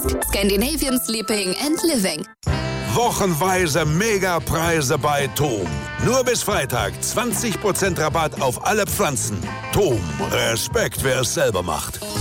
Scandinavian Sleeping and Living. Wochenweise Megapreise bei TOM. Nur bis Freitag 20% Rabatt auf alle Pflanzen. TOM, Respekt, wer es selber macht.